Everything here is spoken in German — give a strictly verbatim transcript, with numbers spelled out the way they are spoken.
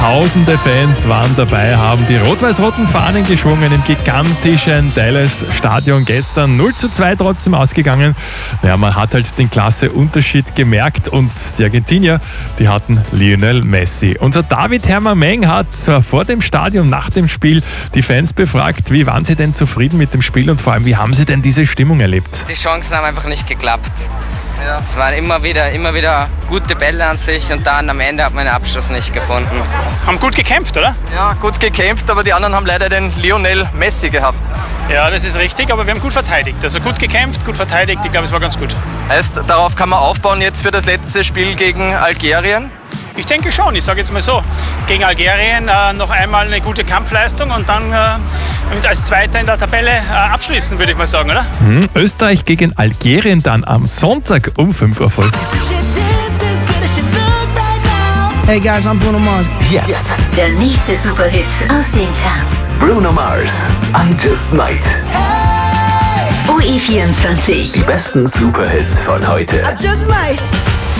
Tausende Fans waren dabei, haben die rot-weiß-roten Fahnen geschwungen im gigantischen Dallas-Stadion gestern. null zu zwei trotzdem ausgegangen. Naja, man hat halt den Klasseunterschied gemerkt und die Argentinier, die hatten Lionel Messi. Unser David Hermann Meng hat vor dem Stadion, nach dem Spiel, die Fans befragt, wie waren sie denn zufrieden mit dem Spiel und vor allem, wie haben sie denn diese Stimmung erlebt? Die Chancen haben einfach nicht geklappt. Ja. Es waren immer wieder, immer wieder gute Bälle an sich und dann am Ende hat man den Abschluss nicht gefunden. Haben gut gekämpft, oder? Ja, gut gekämpft, aber die anderen haben leider den Lionel Messi gehabt. Ja, das ist richtig, aber wir haben gut verteidigt. Also gut gekämpft, gut verteidigt, ich glaube, es war ganz gut. Heißt, darauf kann man aufbauen jetzt für das letzte Spiel gegen Algerien? Ich denke schon, ich sage jetzt mal so, gegen Algerien äh, noch einmal eine gute Kampfleistung und dann äh, als Zweiter in der Tabelle äh, abschließen, würde ich mal sagen, oder? Hm, Österreich gegen Algerien dann am Sonntag um fünf Uhr voll. Hey guys, I'm Bruno Mars. Jetzt Der nächste Superhit aus den Charts. Bruno Mars, I Just Might. O E vierundzwanzig. Die besten Superhits von heute. I just might.